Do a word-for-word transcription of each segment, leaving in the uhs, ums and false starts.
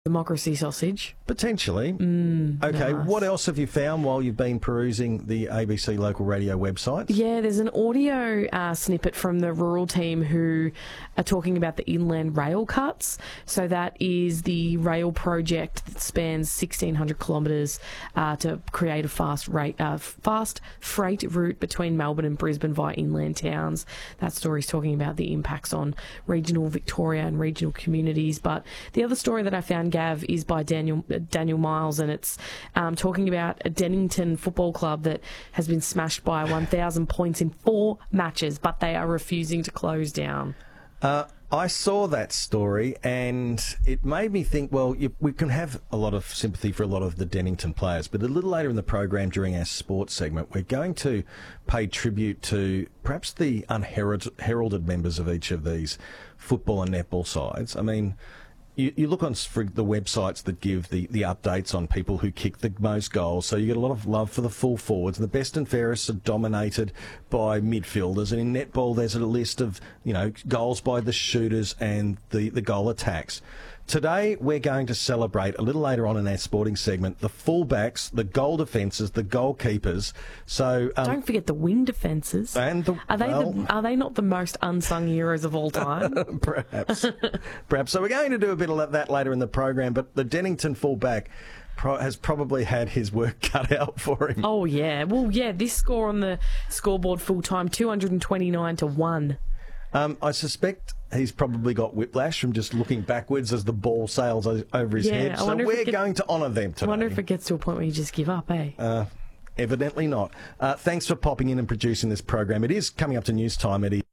Democracy sausage. Potentially. Mm, okay, nice. What else have you found while you've been perusing the A B C local radio website? Yeah, there's an audio uh, snippet from the rural team who are talking about the inland rail cuts. So that is the rail project that spans sixteen hundred kilometres uh, to create a fast rate, uh, fast freight route between Melbourne and Brisbane via inland towns. That story's talking about the impacts on regional Victoria and regional communities. But the other story that I found, Gav, is by Daniel uh, Daniel Miles, and it's um, talking about a Dennington Football Club that has been smashed by one thousand points in four matches, but they are refusing to close down. Uh, I saw that story and it made me think, well, you, we can have a lot of sympathy for a lot of the Dennington players, but a little later in the program during our sports segment, we're going to pay tribute to perhaps the unheralded members of each of these football and netball sides. I mean, You, you look on for the websites that give the, the updates on people who kick the most goals, so you get a lot of love for the full forwards. The best and fairest are dominated by midfielders, and in netball there's a list of, you know, goals by the shooters and the, the goal attacks. Today we're going to celebrate, a little later on in our sporting segment, the fullbacks, the goal defences, the goalkeepers. So um, don't forget the wing defences. And the, are they well, the, are they not the most unsung heroes of all time? Perhaps, perhaps. So we're going to do a bit of that later in the program. But the Dennington fullback pro- has probably had his work cut out for him. Oh yeah, well yeah. This score on the scoreboard full time, two hundred and twenty-nine to one. Um, I suspect he's probably got whiplash from just looking backwards as the ball sails o- over his Yeah, head. I So wonder if we're it get- going to honour them today. I wonder if it gets to a point where you just give up, eh? Uh, evidently not. Uh, thanks for popping in and producing this program. It is coming up to news time, Eddie.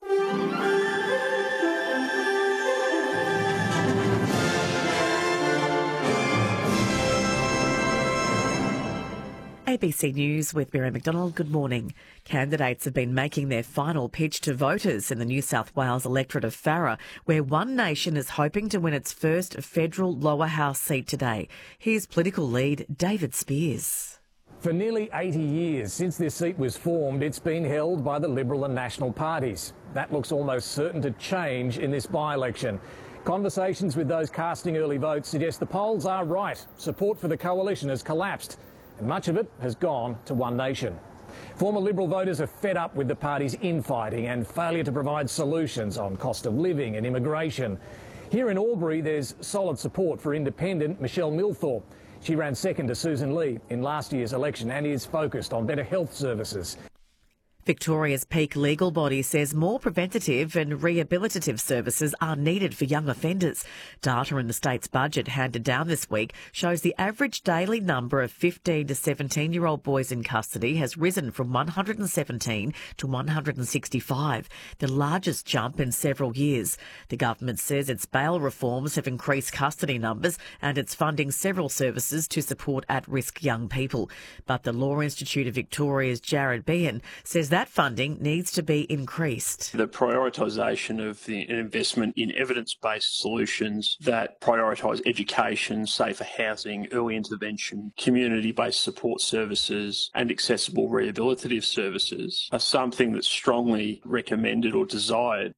A B C News with Mary McDonald. Good morning. Candidates have been making their final pitch to voters in the New South Wales electorate of Farrer, where One Nation is hoping to win its first federal lower house seat today. Here's political lead David Spears. For nearly eighty years since this seat was formed, it's been held by the Liberal and National parties. That looks almost certain to change in this by-election. Conversations with those casting early votes suggest the polls are right. Support for the coalition has collapsed, and much of it has gone to One Nation. Former Liberal voters are fed up with the party's infighting and failure to provide solutions on cost of living and immigration. Here in Albury, there's solid support for independent Michelle Milthorpe. She ran second to Susan Lee in last year's election and is focused on better health services. Victoria's peak legal body says more preventative and rehabilitative services are needed for young offenders. Data in the state's budget handed down this week shows the average daily number of fifteen to seventeen-year-old boys in custody has risen from one hundred seventeen to one hundred sixty-five, the largest jump in several years. The government says its bail reforms have increased custody numbers and it's funding several services to support at-risk young people. But the Law Institute of Victoria's Jared Behan says that That funding needs to be increased. The prioritisation of the investment in evidence-based solutions that prioritise education, safer housing, early intervention, community-based support services and accessible rehabilitative services are something that's strongly recommended or desired.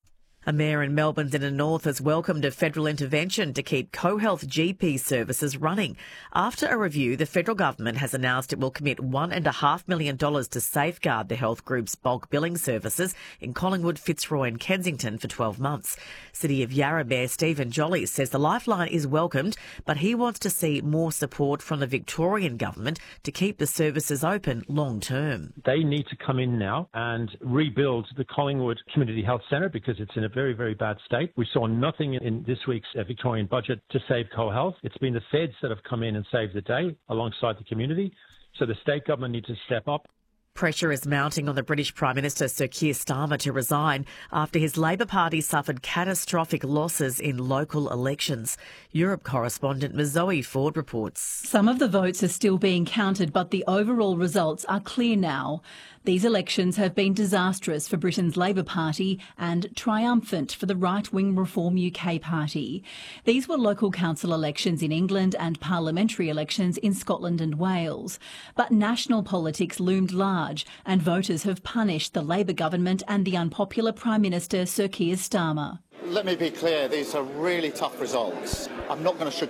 A mayor in Melbourne's inner north has welcomed a federal intervention to keep CoHealth G P services running. After a review, the federal government has announced it will commit one and a half million dollars to safeguard the health group's bulk billing services in Collingwood, Fitzroy and Kensington for twelve months. City of Yarra Mayor Stephen Jolly says the lifeline is welcomed, but he wants to see more support from the Victorian government to keep the services open long term. They need to come in now and rebuild the Collingwood Community Health Centre because it's in a very, very bad state. We saw nothing in this week's uh, Victorian budget to save CoHealth. It's been the feds that have come in and saved the day alongside the community. So the state government needs to step up. Pressure is mounting on the British Prime Minister Sir Keir Starmer to resign after his Labor Party suffered catastrophic losses in local elections. Europe correspondent Mazoe Ford reports. Some of the votes are still being counted, but the overall results are clear now. These elections have been disastrous for Britain's Labor Party and triumphant for the right-wing Reform U K Party. These were local council elections in England and parliamentary elections in Scotland and Wales. But national politics loomed large and voters have punished the Labor government and the unpopular Prime Minister Sir Keir Starmer. let me be clear, these are really tough results. I'm not going to sugar